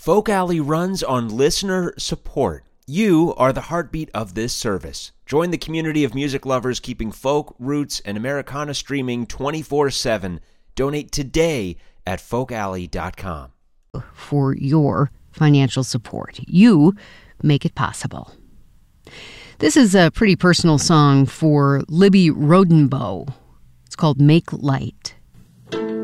Folk Alley runs on listener support. You are the heartbeat of this service. Join the community of music lovers keeping folk, roots, and Americana streaming 24/7. Donate today at folkalley.com. For your financial support. You make it possible. This is a pretty personal song for Libby Rodenbow. It's called Make Light.